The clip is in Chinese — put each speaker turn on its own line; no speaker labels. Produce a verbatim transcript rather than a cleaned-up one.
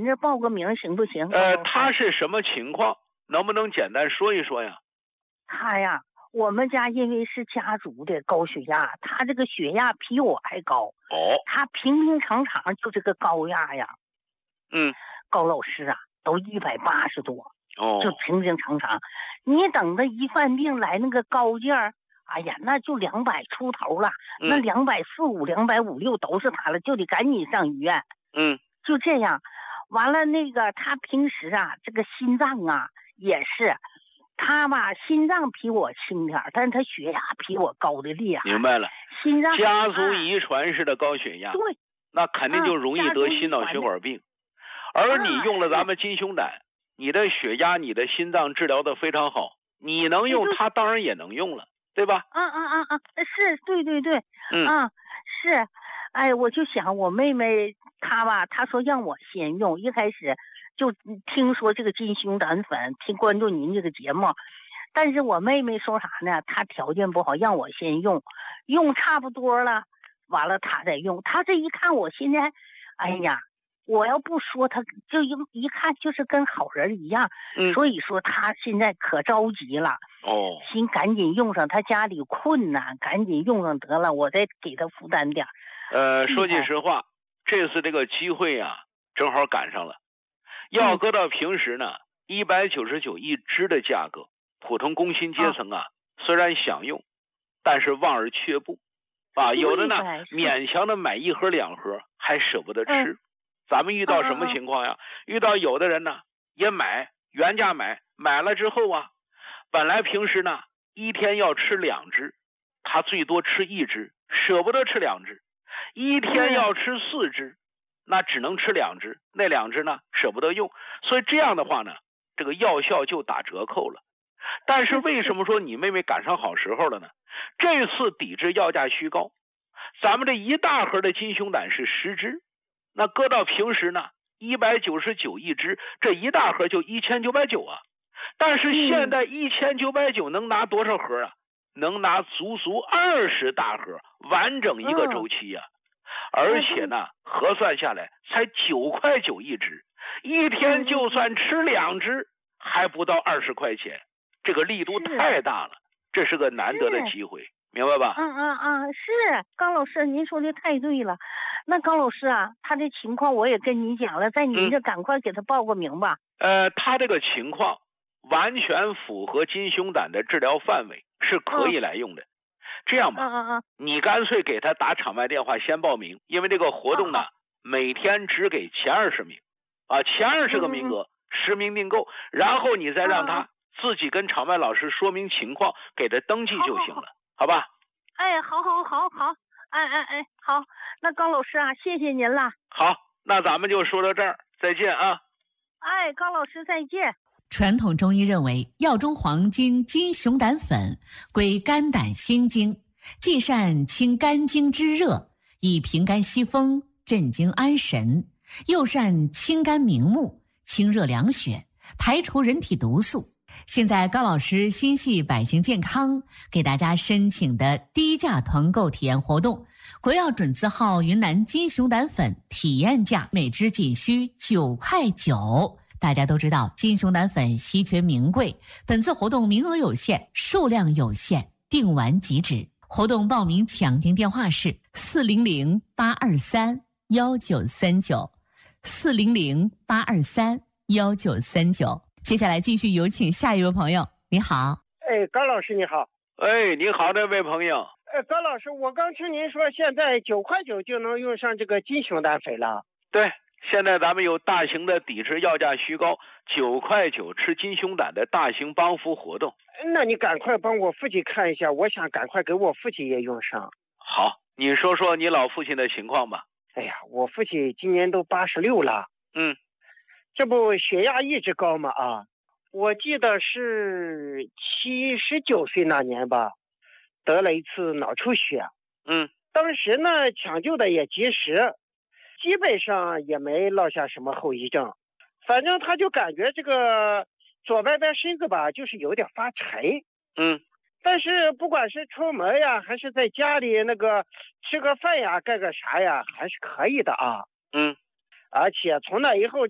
您这报个名行不行？
呃，他是什么情况？能不能简单说一说呀？
他呀，我们家因为是家族的高血压，他这个血压比我还高。
哦，
他平平常常就这个高压呀，
嗯，
高老师啊，都一百八十多，
哦，
就平平常常。你等他一犯病来那个高劲儿，哎呀，那就两百出头了，
嗯、
那两百四五、两百五六都是他了，就得赶紧上医院。
嗯，
就这样，完了那个他平时啊，这个心脏啊也是。他吧，心脏比我轻点，但是他血压比我高的厉害。
明白了，
心脏
家族遗传式的高血压，
对，
那肯定就容易得心脑血管病。而你用了咱们金熊胆，你的血压、你的心脏治疗的非常好，你能用，他当然也能用了，对吧？
嗯嗯嗯嗯，是，对对对，
嗯，
啊，是，哎，我就想我妹妹她吧，她说让我先用，一开始。就听说这个金熊胆粉，听关注您这个节目，但是我妹妹说啥呢？她条件不好，让我先用，用差不多了，完了她再用。她这一看我现在，哎呀，我要不说她，就一一看就是跟好人一样。
嗯，
所以说她现在可着急了。
哦，
心赶紧用上，她家里困难，赶紧用上得了，我再给她负担点。
呃，说句实话，这次这个机会呀、啊，正好赶上了。要搁到平时呢，一百九十九一支的价格，普通工薪阶层啊，虽然想用，但是望而却步，啊，有的呢勉强的买一盒两盒，还舍不得吃。
嗯、
咱们遇到什么情况呀？遇到有的人呢也买原价买，买了之后啊，本来平时呢一天要吃两支，他最多吃一支，舍不得吃两支，一天要吃四支。那只能吃两支，那两支呢舍不得用，所以这样的话呢，这个药效就打折扣了。但是为什么说你妹妹赶上好时候了呢？这次抵制药价虚高，咱们这一大盒的金熊胆是十支，那搁到平时呢，一百九十九一支，这一大盒就一千九百九啊。但是现在一千九百九能拿多少盒啊？能拿足足二十大盒，完整一个周期呀、啊。而且呢，核算下来才九块九一支，一天就算吃两支，还不到二十块钱，这个力度太大了，这是个难得的机会，明白吧？
嗯嗯嗯，是高老师，您说的太对了。那高老师啊，他的情况我也跟你讲了，在您这赶快给他报个名吧。
嗯、呃，他这个情况完全符合金熊胆的治疗范围，是可以来用的。嗯这样吧，
嗯嗯嗯，
你干脆给他打场外电话先报名，因为这个活动呢，
哦、
每天只给前二十名，啊，前二十个名额，实、嗯、名订购，然后你再让他自己跟场外老师说明情况，给他登记就行了，好, 好, 好吧？
哎，好好好好，哎哎哎，好，那高老师啊，谢谢您了。
好，那咱们就说到这儿，再见啊。
哎，高老师再见。
传统中医认为，药中黄金金熊胆粉归肝胆心经，既善清肝经之热，以平肝息风、镇惊安神，又善清肝明目、清热凉血，排除人体毒素。现在高老师心系百姓健康，给大家申请的低价团购体验活动，国药准字号云南金熊胆粉体验价每支仅需九块九。大家都知道金熊胆粉稀缺名贵，本次活动名额有限，数量有限，订完即止。活动报名抢订电话是四零零八二三幺九三九，四零零八二三幺九三九。接下来继续有请下一位朋友。你好。
哎，高老师你好。
哎，你好，这位朋友。
哎，高老师，我刚听您说现在九块九就能用上这个金熊胆粉了。
对。现在咱们有大型的抵制药价虚高，九块九吃金熊胆的大型帮扶活动。
那你赶快帮我父亲看一下，我想赶快给我父亲也用上。
好，你说说你老父亲的情况吧。
哎呀，我父亲今年都八十六了。
嗯，
这不血压一直高吗？啊，我记得是七十九岁那年吧，得了一次脑出血。
嗯，
当时呢抢救的也及时。基本上也没落下什么后遗症，反正他就感觉这个左半边身子吧，就是有点发沉。
嗯，
但是不管是出门呀，还是在家里那个吃个饭呀，干个啥呀，还是可以的啊。
嗯，
而且从那以后